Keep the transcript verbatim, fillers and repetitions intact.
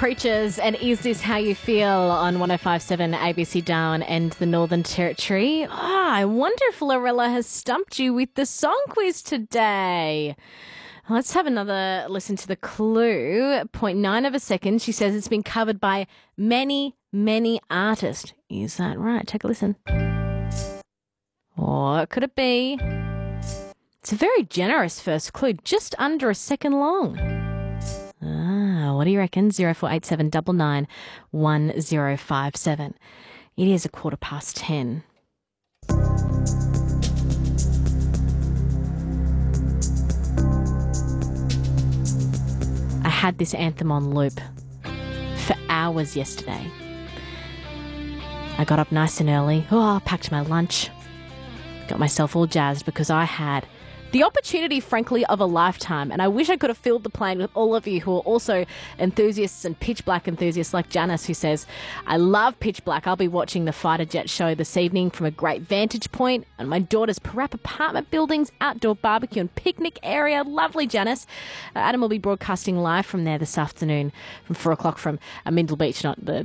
Preachers, and Is This How You Feel on one oh five point seven A B C Down and the Northern Territory. Ah, I wonder if Lorella has stumped you with the song quiz today. Let's have another listen to the clue. zero point nine of a second. She says it's been covered by many, many artists. Is that right? Take a listen. What could it be? It's a very generous first clue, just under a second long. Ah, what do you reckon? zero four eight seven nine nine one zero five seven. It is a quarter past ten. I had this anthem on loop for hours yesterday. I got up nice and early. Oh, packed my lunch. Got myself all jazzed because I had the opportunity, frankly, of a lifetime. And I wish I could have filled the plane with all of you who are also enthusiasts and Pitch Black enthusiasts like Janice, who says, I love Pitch Black. I'll be watching the fighter jet show this evening from a great vantage point and my daughter's Parap apartment building's outdoor barbecue and picnic area. Lovely, Janice. Uh, Adam will be broadcasting live from there this afternoon from four o'clock from uh, Mindle Beach, not the